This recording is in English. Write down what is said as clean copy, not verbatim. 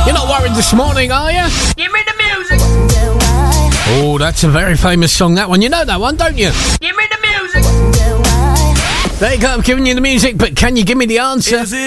You're not worried this morning, are you? Give me the music. Oh, that's a very famous song, that one. You know that one, don't you? Give me the music. There you go, I'm giving you the music, but can you give me the answer?